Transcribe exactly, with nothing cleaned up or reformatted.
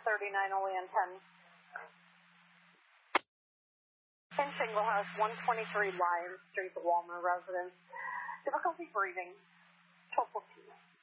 thirty-nine, only on ten. In Shingle House, one twenty-three Lion Street, the Walmer residence. Difficulty breathing. twelve fourteen.